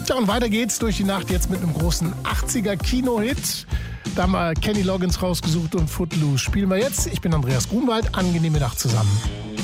Ja, und weiter geht's durch die Nacht jetzt mit einem großen 80er-Kino-Hit. Da haben wir Kenny Loggins rausgesucht und Footloose spielen wir jetzt. Ich bin Andreas Grunwald. Angenehme Nacht zusammen.